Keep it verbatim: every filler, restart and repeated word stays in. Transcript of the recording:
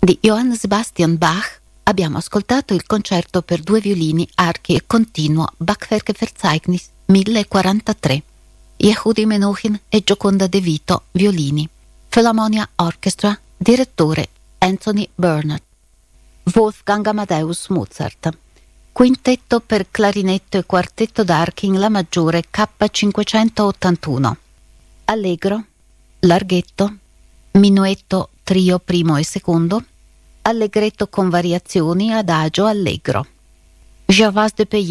Di Johann Sebastian Bach abbiamo ascoltato il concerto per due violini, archi e continuo Bachwerkverzeichnis mille quarantatré. Yehudi Menuhin e Gioconda De Vito, violini. Philharmonia Orchestra, direttore Anthony Bernard. Wolfgang Amadeus Mozart. Quintetto per clarinetto e quartetto d'archi in La maggiore K cinquecentottantuno. Allegro, larghetto, minuetto trio primo e secondo, allegretto con variazioni, adagio, allegro. Gervase de